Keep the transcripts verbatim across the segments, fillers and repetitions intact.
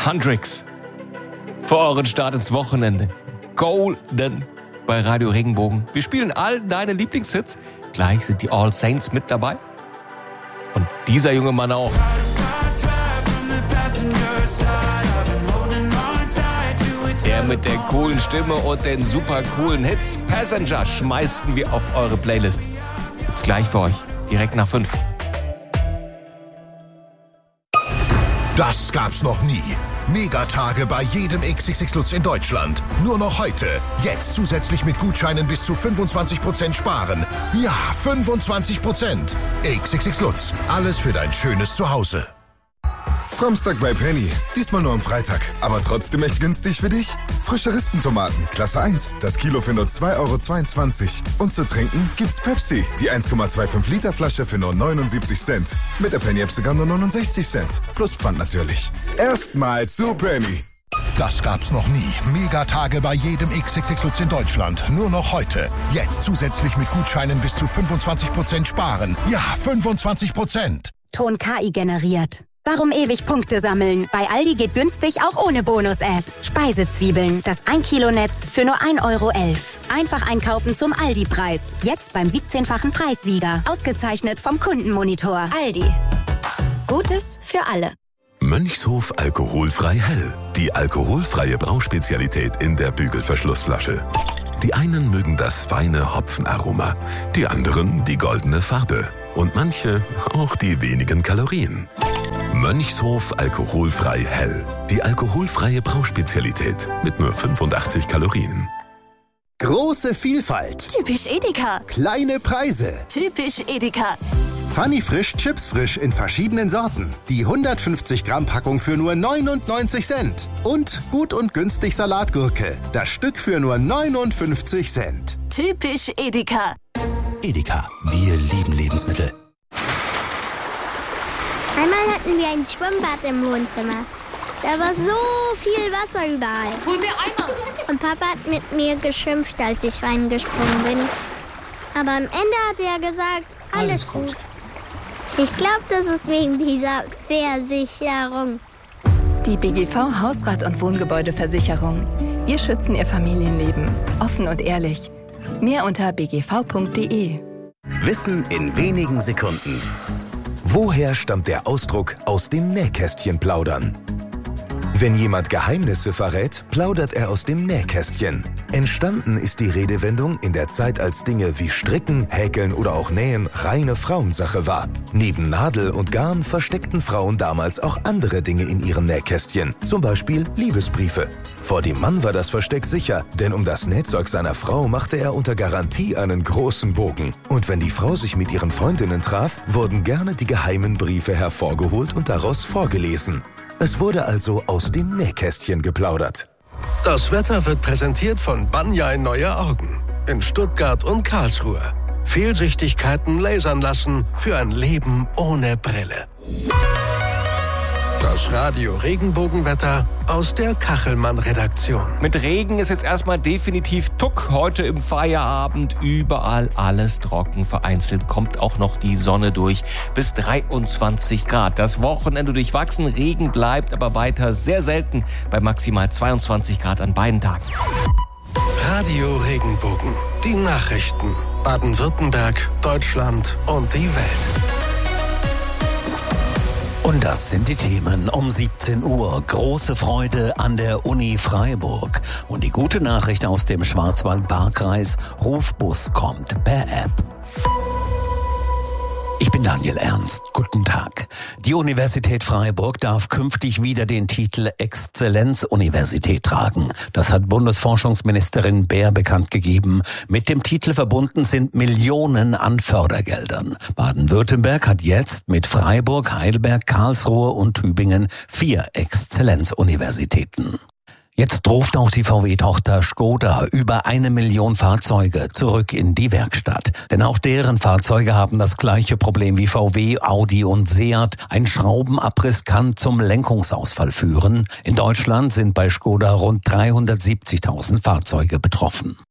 Hendrix. Für euren Start ins Wochenende. Golden bei Radio Regenbogen. Wir spielen all deine Lieblingshits. Gleich sind die All Saints mit dabei. Und dieser junge Mann auch. Der mit der coolen Stimme und den super coolen Hits Passenger schmeißen wir auf eure Playlist. Gibt's gleich für euch. Direkt nach fünf. Das gab's noch nie. Megatage bei jedem X X X Lutz in Deutschland. Nur noch heute. Jetzt zusätzlich mit Gutscheinen bis zu fünfundzwanzig Prozent sparen. Ja, fünfundzwanzig Prozent. X X X Lutz. Alles für dein schönes Zuhause. Framstag bei Penny. Diesmal nur am Freitag. Aber trotzdem echt günstig für dich? Frische Rispentomaten, Klasse eins. Das Kilo für nur zwei Euro zweiundzwanzig. Und zu trinken gibt's Pepsi. Die eins Komma fünfundzwanzig Liter Flasche für nur neunundsiebzig Cent. Mit der Penny-App sogar nur neunundsechzig Cent. Plus Pfand natürlich. Erstmal zu Penny. Das gab's noch nie. Megatage bei jedem X X X Lutz in Deutschland. Nur noch heute. Jetzt zusätzlich mit Gutscheinen bis zu fünfundzwanzig Prozent sparen. Ja, fünfundzwanzig Prozent. Ton K I generiert. Warum ewig Punkte sammeln? Bei Aldi geht günstig auch ohne Bonus-App. Speisezwiebeln, das ein Kilo Netz für nur ein Euro elf. Einfach einkaufen zum Aldi-Preis. Jetzt beim siebzehnfachen Preissieger. Ausgezeichnet vom Kundenmonitor. Aldi. Gutes für alle. Mönchshof alkoholfrei hell. Die alkoholfreie Brauspezialität in der Bügelverschlussflasche. Die einen mögen das feine Hopfenaroma, die anderen die goldene Farbe und manche auch die wenigen Kalorien. Mönchshof alkoholfrei hell. Die alkoholfreie Brauspezialität mit nur fünfundachtzig Kalorien. Große Vielfalt. Typisch Edeka. Kleine Preise. Typisch Edeka. Funny Frisch Chips Frisch in verschiedenen Sorten. Die hundertfünfzig Gramm Packung für nur neunundneunzig Cent. Und gut und günstig Salatgurke. Das Stück für nur neunundfünfzig Cent. Typisch Edeka. Edeka. Wir lieben Lebensmittel. Einmal hatten wir ein Schwimmbad im Wohnzimmer. Da war so viel Wasser überall. Hol mir Eimer. Und Papa hat mit mir geschimpft, als ich reingesprungen bin. Aber am Ende hat er gesagt, alles, alles gut. gut. Ich glaube, das ist wegen dieser Versicherung. Die B G V Hausrat- und Wohngebäudeversicherung. Wir schützen Ihr Familienleben. Offen und ehrlich. Mehr unter b g v punkt d e. Wissen in wenigen Sekunden. Woher stammt der Ausdruck aus dem Nähkästchen plaudern? Wenn jemand Geheimnisse verrät, plaudert er aus dem Nähkästchen. Entstanden ist die Redewendung in der Zeit, als Dinge wie Stricken, Häkeln oder auch Nähen reine Frauensache war. Neben Nadel und Garn versteckten Frauen damals auch andere Dinge in ihren Nähkästchen, zum Beispiel Liebesbriefe. Vor dem Mann war das Versteck sicher, denn um das Nähzeug seiner Frau machte er unter Garantie einen großen Bogen. Und wenn die Frau sich mit ihren Freundinnen traf, wurden gerne die geheimen Briefe hervorgeholt und daraus vorgelesen. Es wurde also aus dem Nähkästchen geplaudert. Das Wetter wird präsentiert von Banjai Neue Augen in Stuttgart und Karlsruhe. Fehlsichtigkeiten lasern lassen für ein Leben ohne Brille. Das Radio Regenbogenwetter aus der Kachelmann-Redaktion. Mit Regen ist jetzt erstmal definitiv Tuck. Heute im Feierabend überall alles trocken. Vereinzelt kommt auch noch die Sonne durch. Bis dreiundzwanzig Grad. Das Wochenende durchwachsen. Regen bleibt aber weiter sehr selten bei maximal zweiundzwanzig Grad an beiden Tagen. Radio Regenbogen. Die Nachrichten. Baden-Württemberg, Deutschland und die Welt. Und das sind die Themen um siebzehn Uhr. Große Freude an der Uni Freiburg. Und die gute Nachricht aus dem Schwarzwald-Baar-Kreis: Rufbus kommt per App. Ich bin Daniel Ernst. Guten Tag. Die Universität Freiburg darf künftig wieder den Titel Exzellenzuniversität tragen. Das hat Bundesforschungsministerin Baer bekannt gegeben. Mit dem Titel verbunden sind Millionen an Fördergeldern. Baden-Württemberg hat jetzt mit Freiburg, Heidelberg, Karlsruhe und Tübingen vier Exzellenzuniversitäten. Jetzt ruft auch die V W-Tochter Škoda über eine Million Fahrzeuge zurück in die Werkstatt. Denn auch deren Fahrzeuge haben das gleiche Problem wie V W, Audi und Seat. Ein Schraubenabriss kann zum Lenkungsausfall führen. In Deutschland sind bei Škoda rund dreihundertsiebzigtausend Fahrzeuge betroffen.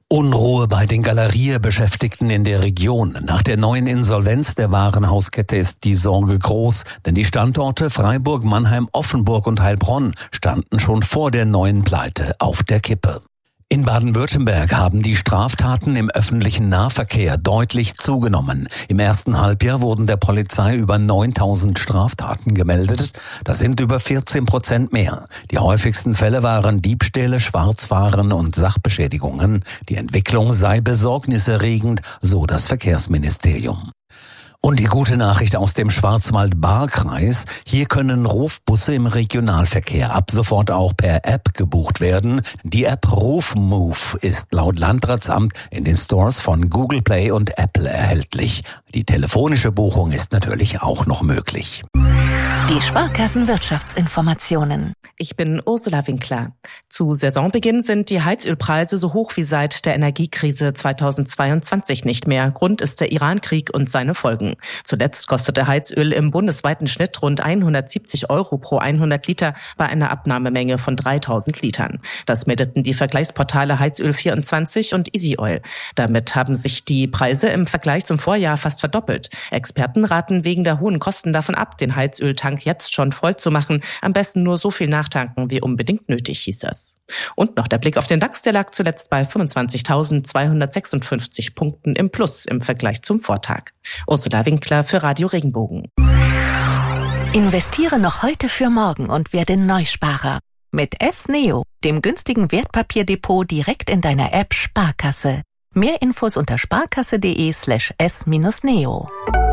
Unruhe bei den Galeriebeschäftigten in der Region. Nach der neuen Insolvenz der Warenhauskette ist die Sorge groß, denn die Standorte Freiburg, Mannheim, Offenburg und Heilbronn standen schon vor der neuen Pleite auf der Kippe. In Baden-Württemberg haben die Straftaten im öffentlichen Nahverkehr deutlich zugenommen. Im ersten Halbjahr wurden der Polizei über neuntausend Straftaten gemeldet. Das sind über vierzehn Prozent mehr. Die häufigsten Fälle waren Diebstähle, Schwarzfahren und Sachbeschädigungen. Die Entwicklung sei besorgniserregend, so das Verkehrsministerium. Und die gute Nachricht aus dem Schwarzwald-Baar-Kreis. Hier können Rufbusse im Regionalverkehr ab sofort auch per App gebucht werden. Die App RufMove ist laut Landratsamt in den Stores von Google Play und Apple erhältlich. Die telefonische Buchung ist natürlich auch noch möglich. Die Sparkassen-Wirtschaftsinformationen. Ich bin Ursula Winkler. Zu Saisonbeginn sind die Heizölpreise so hoch wie seit der Energiekrise zweitausendzweiundzwanzig nicht mehr. Grund ist der Iran-Krieg und seine Folgen. Zuletzt kostete Heizöl im bundesweiten Schnitt rund hundertsiebzig Euro pro hundert Liter bei einer Abnahmemenge von dreitausend Litern. Das meldeten die Vergleichsportale Heizöl vierundzwanzig und EasyOil. Damit haben sich die Preise im Vergleich zum Vorjahr fast verdoppelt. Experten raten wegen der hohen Kosten davon ab, den Heizöltank jetzt schon voll zu machen. Am besten nur so viel nachtanken, wie unbedingt nötig, hieß es. Und noch der Blick auf den DAX, der lag zuletzt bei fünfundzwanzigtausendzweihundertsechsundfünfzig Punkten im Plus im Vergleich zum Vortag. Ursula Winkler für Radio Regenbogen. Investiere noch heute für morgen und werde Neusparer. Mit S-Neo, dem günstigen Wertpapierdepot direkt in deiner App Sparkasse. Mehr Infos unter sparkasse.de slash s-neo.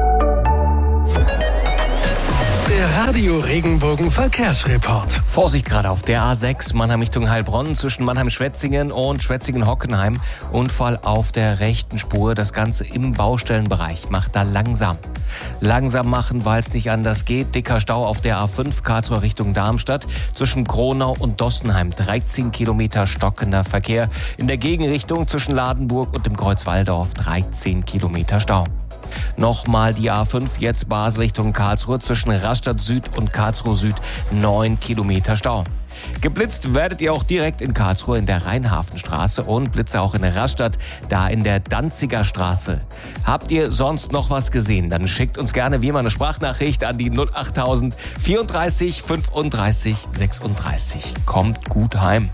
Der Radio Regenbogen Verkehrsreport. Vorsicht gerade auf der A sechs Mannheim Richtung Heilbronn zwischen Mannheim-Schwetzingen und Schwetzingen-Hockenheim. Unfall auf der rechten Spur. Das Ganze im Baustellenbereich. Macht da langsam. Langsam machen, weil es nicht anders geht. Dicker Stau auf der A fünf Karlsruhe Richtung Darmstadt zwischen Gronau und Dossenheim. dreizehn Kilometer stockender Verkehr. In der Gegenrichtung zwischen Ladenburg und dem Kreuz Walldorf dreizehn Kilometer Stau. Nochmal die A fünf, jetzt Basel Richtung Karlsruhe zwischen Rastatt Süd und Karlsruhe Süd, neun Kilometer Stau. Geblitzt werdet ihr auch direkt in Karlsruhe in der Rheinhafenstraße und Blitze auch in der Rastatt, da in der Danziger Straße. Habt ihr sonst noch was gesehen? Dann schickt uns gerne wie immer eine Sprachnachricht an die null achttausend vierunddreißig fünfunddreißig sechsunddreißig. Kommt gut heim.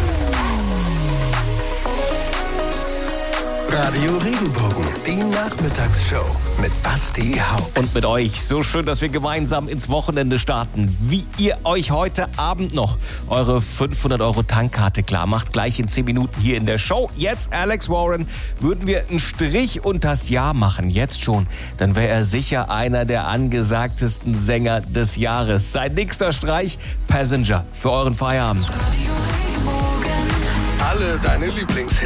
Radio Regenbogen, die Nachmittagsshow mit Basti Haupt. Und mit euch. So schön, dass wir gemeinsam ins Wochenende starten. Wie ihr euch heute Abend noch eure fünfhundert Euro Tankkarte klar macht, gleich in zehn Minuten hier in der Show. Jetzt Alex Warren, würden wir einen Strich unters Jahr machen, jetzt schon, dann wäre er sicher einer der angesagtesten Sänger des Jahres. Sein nächster Streich, Passenger, für euren Feierabend. Alle deine Lieblingshits.